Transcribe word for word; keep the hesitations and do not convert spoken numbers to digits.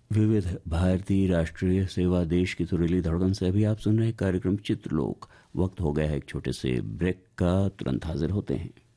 विविध भारतीय राष्ट्रीय सेवा देश की सुरीली धड़कन से अभी आप सुन रहे कार्यक्रम चित्रलोक। वक्त हो गया है एक छोटे से ब्रेक का, तुरंत हाजिर होते हैं।